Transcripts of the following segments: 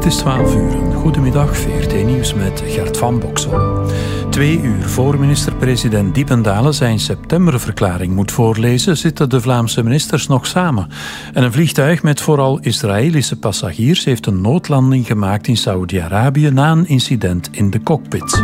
is 12 uur. Goedemiddag, VRT Nieuws met Gert van Boksel. 2 uur voor minister-president Diependalen zijn septemberverklaring moet voorlezen, zitten de Vlaamse ministers nog samen. En een vliegtuig met vooral Israëlische passagiers heeft een noodlanding gemaakt in Saoedi-Arabië na een incident in de cockpit.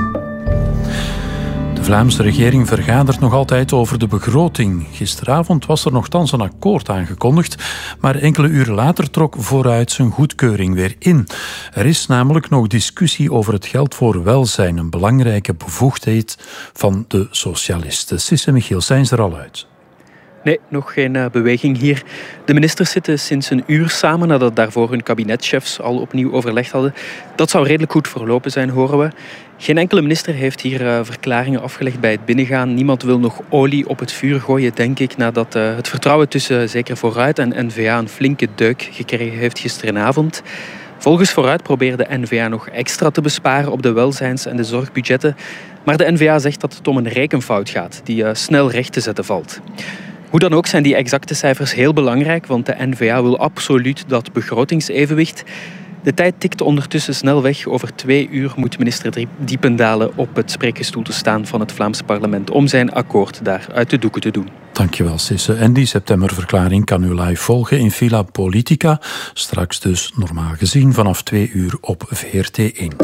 De Vlaamse regering vergadert nog altijd over de begroting. Gisteravond was er nogthans een akkoord aangekondigd, maar enkele uren later trok Vooruit zijn goedkeuring weer in. Er is namelijk nog discussie over het geld voor welzijn, een belangrijke bevoegdheid van de socialisten. Sisse Michiel, zijn ze er al uit? Nee, nog geen beweging hier. De ministers zitten sinds een uur samen nadat daarvoor hun kabinetchefs al opnieuw overlegd hadden. Dat zou redelijk goed verlopen zijn, horen we. Geen enkele minister heeft hier verklaringen afgelegd bij het binnengaan. Niemand wil nog olie op het vuur gooien, denk ik, nadat het vertrouwen tussen zeker Vooruit en N-VA een flinke deuk gekregen heeft gisterenavond. Volgens Vooruit probeerde de N-VA nog extra te besparen op de welzijns- en de zorgbudgetten. Maar de N-VA zegt dat het om een rekenfout gaat, die snel recht te zetten valt. Hoe dan ook zijn die exacte cijfers heel belangrijk, want de N-VA wil absoluut dat begrotingsevenwicht. De tijd tikt ondertussen snel weg. Over 2 uur moet minister Diependalen op het spreekgestoelte staan van het Vlaamse parlement om zijn akkoord daar uit de doeken te doen. Dankjewel, Sisse. En die septemberverklaring kan u live volgen in Villa Politica. Straks dus normaal gezien vanaf 2 uur op VRT1.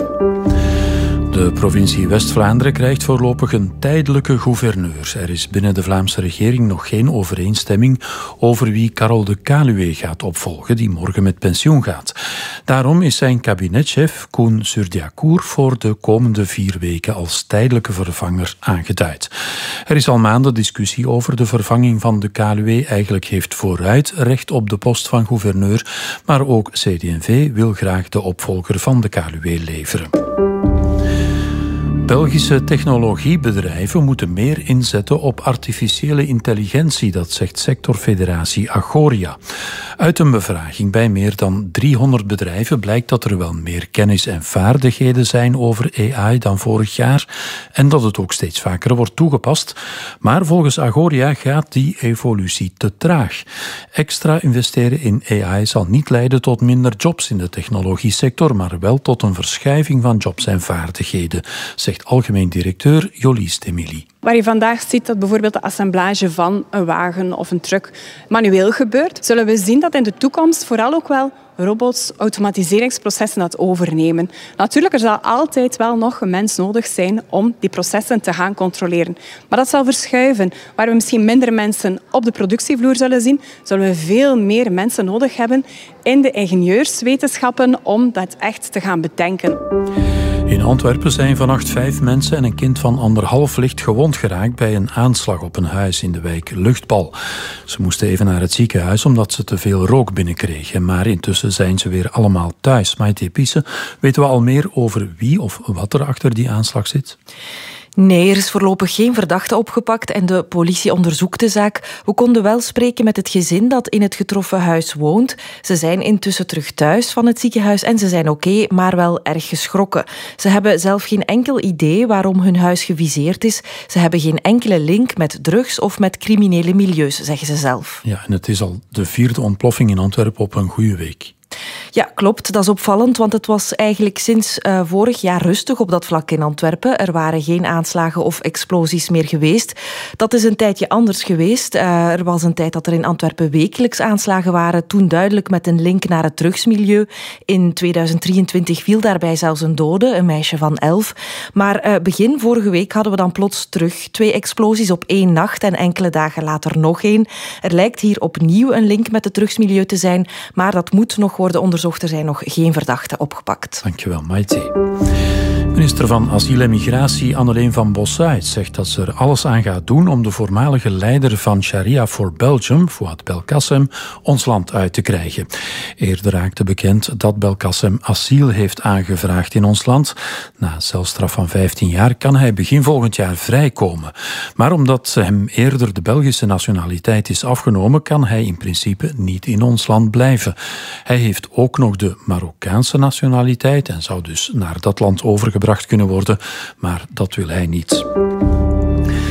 De provincie West-Vlaanderen krijgt voorlopig een tijdelijke gouverneur. Er is binnen de Vlaamse regering nog geen overeenstemming over wie Karel de Kaluwe gaat opvolgen, die morgen met pensioen gaat. Daarom is zijn kabinetchef Koen Surdiacour voor de komende 4 weken als tijdelijke vervanger aangeduid. Er is al maanden discussie over de vervanging van de Kaluwe. Eigenlijk heeft Vooruit recht op de post van gouverneur, maar ook CD&V wil graag de opvolger van de Kaluwe leveren. Belgische technologiebedrijven moeten meer inzetten op artificiële intelligentie, dat zegt sectorfederatie Agoria. Uit een bevraging bij meer dan 300 bedrijven blijkt dat er wel meer kennis en vaardigheden zijn over AI dan vorig jaar en dat het ook steeds vaker wordt toegepast. Maar volgens Agoria gaat die evolutie te traag. Extra investeren in AI zal niet leiden tot minder jobs in de technologiesector, maar wel tot een verschuiving van jobs en vaardigheden, zegt algemeen directeur Jolies Demily. Waar je vandaag ziet dat bijvoorbeeld de assemblage van een wagen of een truck manueel gebeurt, zullen we zien dat in de toekomst vooral ook wel robots automatiseringsprocessen dat overnemen. Natuurlijk, er zal altijd wel nog een mens nodig zijn om die processen te gaan controleren. Maar dat zal verschuiven. Waar we misschien minder mensen op de productievloer zullen zien, zullen we veel meer mensen nodig hebben in de ingenieurswetenschappen om dat echt te gaan bedenken. In Antwerpen zijn vannacht 5 mensen en een kind van 1,5 licht gewond geraakt bij een aanslag op een huis in de wijk Luchtbal. Ze moesten even naar het ziekenhuis omdat ze te veel rook binnenkregen, maar intussen zijn ze weer allemaal thuis. Maite Piesse, weten we al meer over wie of wat er achter die aanslag zit? Nee, er is voorlopig geen verdachte opgepakt en de politie onderzoekt de zaak. We konden wel spreken met het gezin dat in het getroffen huis woont. Ze zijn intussen terug thuis van het ziekenhuis en ze zijn oké, maar wel erg geschrokken. Ze hebben zelf geen enkel idee waarom hun huis geviseerd is. Ze hebben geen enkele link met drugs of met criminele milieus, zeggen ze zelf. Ja, en het is al de 4e ontploffing in Antwerpen op een goede week. Ja, klopt. Dat is opvallend, want het was eigenlijk sinds vorig jaar rustig op dat vlak in Antwerpen. Er waren geen aanslagen of explosies meer geweest. Dat is een tijdje anders geweest. Er was een tijd dat er in Antwerpen wekelijks aanslagen waren, toen duidelijk met een link naar het drugsmilieu. In 2023 viel daarbij zelfs een dode, een meisje van 11. Maar begin vorige week hadden we dan plots terug 2 explosies op 1 nacht en enkele dagen later nog 1. Er lijkt hier opnieuw een link met het drugsmilieu te zijn, maar dat moet nog worden onderzocht. Er zijn nog geen verdachten opgepakt. Dankjewel, Maite. Minister van Asiel en Migratie Anneleen van Bossuyt zegt dat ze er alles aan gaat doen om de voormalige leider van Sharia for Belgium, Fouad Belkacem, ons land uit te krijgen. Eerder raakte bekend dat Belkacem asiel heeft aangevraagd in ons land. Na een celstraf van 15 jaar kan hij begin volgend jaar vrijkomen. Maar omdat hem eerder de Belgische nationaliteit is afgenomen, kan hij in principe niet in ons land blijven. Hij heeft ook nog de Marokkaanse nationaliteit en zou dus naar dat land overgebracht kunnen worden, maar dat wil hij niet. Er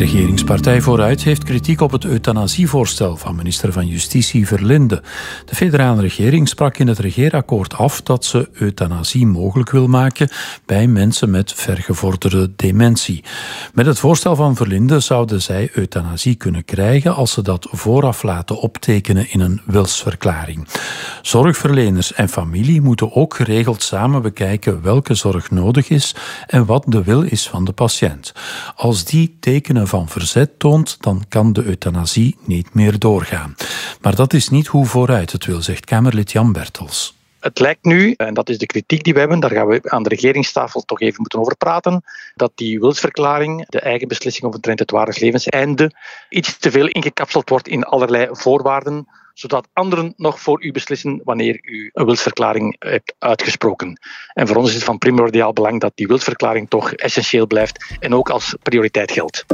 Regeringspartij Vooruit heeft kritiek op het euthanasievoorstel van minister van Justitie Verlinde. De federale regering sprak in het regeerakkoord af dat ze euthanasie mogelijk wil maken bij mensen met vergevorderde dementie. Met het voorstel van Verlinde zouden zij euthanasie kunnen krijgen als ze dat vooraf laten optekenen in een wilsverklaring. Zorgverleners en familie moeten ook geregeld samen bekijken welke zorg nodig is en wat de wil is van de patiënt. Als die tekenen van verzet toont, dan kan de euthanasie niet meer doorgaan. Maar dat is niet hoe Vooruit het wil, zegt Kamerlid Jan Bertels. Het lijkt nu, en dat is de kritiek die we hebben, daar gaan we aan de regeringstafel toch even moeten over praten, dat die wilsverklaring, de eigen beslissing over het wetwaardig levenseinde, iets te veel ingekapseld wordt in allerlei voorwaarden, zodat anderen nog voor u beslissen wanneer u een wilsverklaring hebt uitgesproken. En voor ons is het van primordiaal belang dat die wilsverklaring toch essentieel blijft en ook als prioriteit geldt.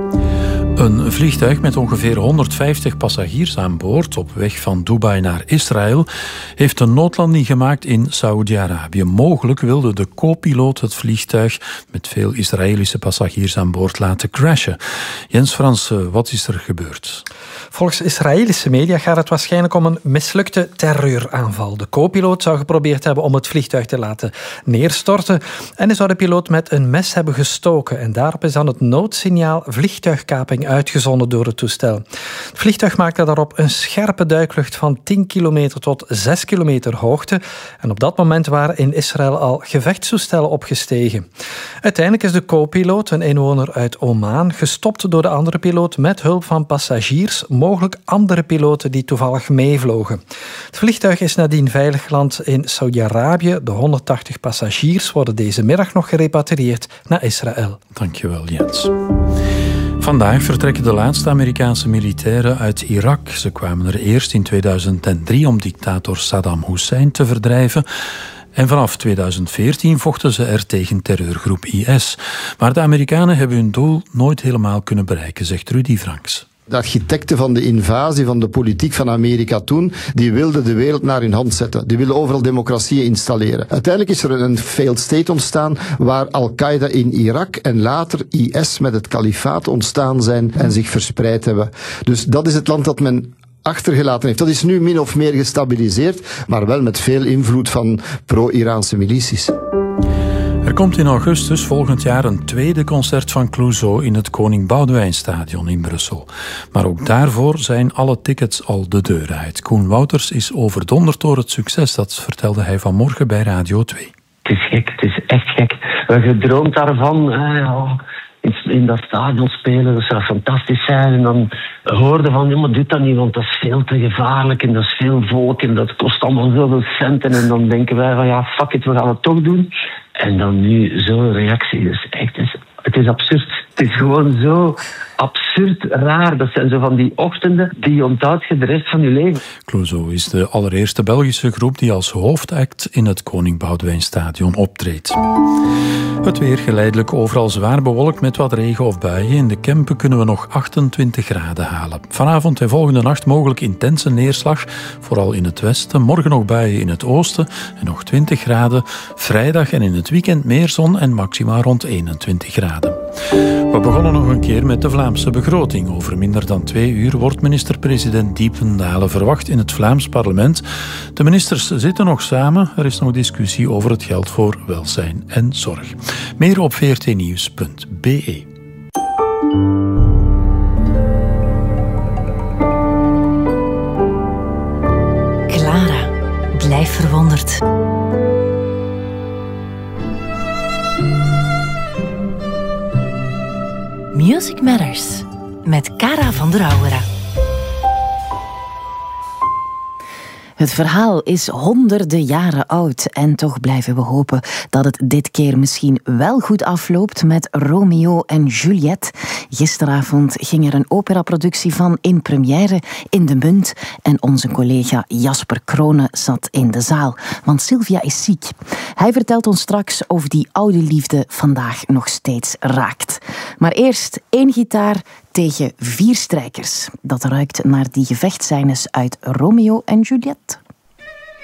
Een vliegtuig met ongeveer 150 passagiers aan boord op weg van Dubai naar Israël heeft een noodlanding gemaakt in Saoedi-Arabië. Mogelijk wilde de co-piloot het vliegtuig met veel Israëlische passagiers aan boord laten crashen. Jens Frans, wat is er gebeurd? Volgens Israëlische media gaat het waarschijnlijk om een mislukte terreuraanval. De co-piloot zou geprobeerd hebben om het vliegtuig te laten neerstorten en hij zou de piloot met een mes hebben gestoken. En daarop is dan het noodsignaal vliegtuigkaping uitgezonden door het toestel. Het vliegtuig maakte daarop een scherpe duikvlucht van 10 kilometer tot 6 kilometer hoogte. En op dat moment waren in Israël al gevechtstoestellen opgestegen. Uiteindelijk is de co-piloot, een inwoner uit Oman, gestopt door de andere piloot met hulp van passagiers, mogelijk andere piloten die toevallig meevlogen. Het vliegtuig is nadien veilig geland in Saudi-Arabië. De 180 passagiers worden deze middag nog gerepatrieerd naar Israël. Dankjewel, Jens. Vandaag vertrekken de laatste Amerikaanse militairen uit Irak. Ze kwamen er eerst in 2003 om dictator Saddam Hussein te verdrijven. En vanaf 2014 vochten ze er tegen terreurgroep IS. Maar de Amerikanen hebben hun doel nooit helemaal kunnen bereiken, zegt Rudy Franks. De architecten van de invasie, van de politiek van Amerika toen, die wilden de wereld naar hun hand zetten. Die wilden overal democratieën installeren. Uiteindelijk is er een failed state ontstaan waar Al-Qaeda in Irak en later IS met het kalifaat ontstaan zijn en zich verspreid hebben. Dus dat is het land dat men achtergelaten heeft. Dat is nu min of meer gestabiliseerd, maar wel met veel invloed van pro-Iraanse milities. Er komt in augustus volgend jaar een tweede concert van Clouseau in het Koning Boudewijnstadion in Brussel. Maar ook daarvoor zijn alle tickets al de deur uit. Koen Wouters is overdonderd door het succes, dat vertelde hij vanmorgen bij Radio 2. Het is gek, het is echt gek. We hebben gedroomd daarvan, in dat stadion spelen, dat zou fantastisch zijn. En dan hoorden van, ja, maar doe dat niet, want dat is veel te gevaarlijk en dat is veel volk en dat kost allemaal zoveel centen. En dan denken wij van, ja, fuck it, we gaan het toch doen. En dan nu zo'n reactie, dus echt, het is absurd. Het is gewoon zo absurd raar. Dat zijn zo van die ochtenden die je onthoudt de rest van je leven. Clouseau is de allereerste Belgische groep die als hoofdact in het Koning Boudewijnstadion optreedt. Het weer geleidelijk overal zwaar bewolkt met wat regen of buien. In de Kempen kunnen we nog 28 graden halen. Vanavond en volgende nacht mogelijk intense neerslag, vooral in het westen. Morgen nog buien in het oosten en nog 20 graden. Vrijdag en in het weekend meer zon en maxima rond 21 graden. We begonnen nog een keer met de Vlaamse begroting. Over minder dan 2 uur wordt minister-president Diependalen verwacht in het Vlaams parlement. De ministers zitten nog samen. Er is nog discussie over het geld voor welzijn en zorg. Meer op vrtnieuws.be. Clara, blijf verwonderd. Music Matters met Cara van der Auwera. Het verhaal is honderden jaren oud en toch blijven we hopen dat het dit keer misschien wel goed afloopt met Romeo en Juliet. Gisteravond ging er een operaproductie van in première in de Munt en onze collega Jasper Kronen zat in de zaal, want Sylvia is ziek. Hij vertelt ons straks of die oude liefde vandaag nog steeds raakt. Maar eerst 1 gitaar tegen 4 strijkers. Dat ruikt naar die gevechtscènes uit Romeo en Juliet.